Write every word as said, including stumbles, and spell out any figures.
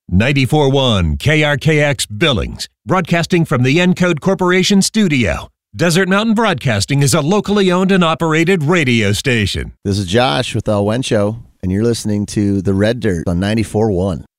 ninety-four point one K R K X Billings, broadcasting from the Encode Corporation studio. Desert Mountain Broadcasting is a locally owned and operated radio station. This is Josh with Al Wen Show, and you're listening to The Red Dirt on ninety-four point one.